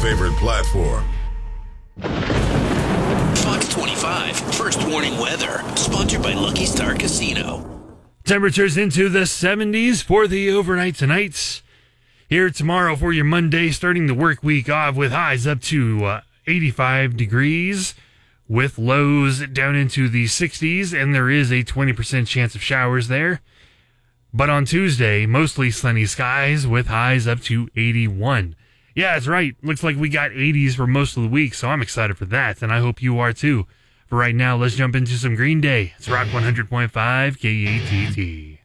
favorite platform. Fox 25, First Warning Weather, sponsored by Lucky Star Casino. Temperatures into the 70s for the overnight tonight. Here tomorrow for your Monday, starting the work week off with highs up to 85 degrees, with lows down into the 60s, and there is a 20% chance of showers there. But on Tuesday, mostly sunny skies with highs up to 81. Yeah, that's right. Looks like we got 80s for most of the week, so I'm excited for that, and I hope you are too. For right now, let's jump into some Green Day. It's Rock 100.5 KATT.